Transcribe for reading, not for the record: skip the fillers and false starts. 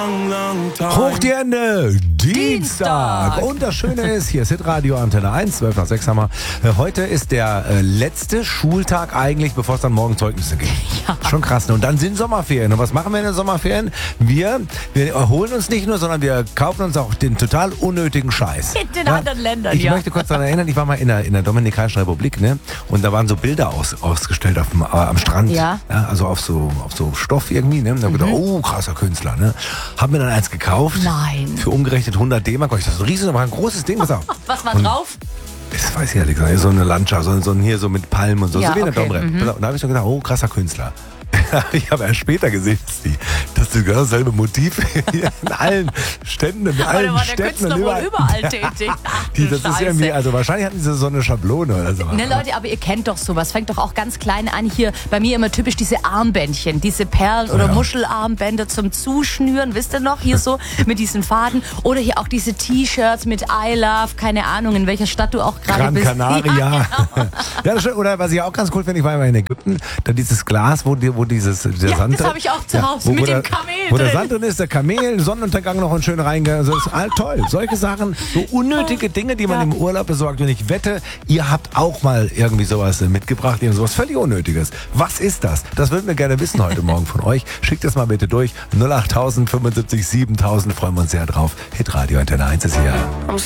Hoch die Hände, Dienstag. Und das Schöne ist, hier ist Hitradio Antenne 1, 12 nach 6 haben wir. Heute ist der letzte Schultag eigentlich, bevor es dann morgen Zeugnisse gibt. Ja. Schon krass, ne? Und dann sind Sommerferien. Und was machen wir in den Sommerferien? Wir erholen uns nicht nur, sondern wir kaufen uns auch den total unnötigen Scheiß. In den anderen Ländern, Ich möchte kurz daran erinnern, ich war mal in der Dominikanischen Republik, ne? Und da waren so Bilder ausgestellt am Strand. Ja. Also auf so Stoff irgendwie, ne? Und da habe ich gedacht, oh, krasser Künstler, ne? Hab mir dann eins gekauft. Nein. Für umgerechnet 100 D-Mark. Ich dachte, das ist ein riesen, war ein großes Ding. Was war drauf? Das weiß ich ehrlich gesagt. So eine Landschaft, so hier so mit Palmen und so. Ja, So wie eine okay. Domrep. Und da habe ich so gedacht, oh, krasser Künstler. Ich habe erst später gesehen, dass genau dasselbe Motiv in allen Ständen, in allen Aber da war der Städten Künstler und wohl überall tätig. Ach, du das ist Scheiße. irgendwie, also wahrscheinlich hatten sie so eine Schablone oder so. Ne, Leute, aber ihr kennt doch sowas. Fängt doch auch ganz klein an. Hier bei mir immer typisch diese Armbändchen, diese Perlen- oder Ja. Muschelarmbänder zum Zuschnüren, wisst ihr noch? Hier so mit diesen Faden. Oder hier auch diese T-Shirts mit I Love, keine Ahnung, in welcher Stadt du auch gerade Gran bist. Canaria. Ja, genau. Ja, das stimmt. Oder was ich auch ganz cool finde, ich war immer in Ägypten, da dieses Glas, wo der Sand das habe ich auch zu Hause, mit dem Kamel Wo der drin. Sand drin ist, der Kamel, Sonnenuntergang noch ein schön reingegangen. Also das ist all toll. Solche Sachen, so unnötige Dinge, die man Ja. im Urlaub besorgt. Und ich wette, ihr habt auch mal irgendwie sowas mitgebracht, sowas völlig Unnötiges. Was ist das? Das würden wir gerne wissen heute Morgen von euch. Schickt es mal bitte durch. 08000 75 7000, freuen wir uns sehr drauf. Hitradio Antenne 1 ist hier.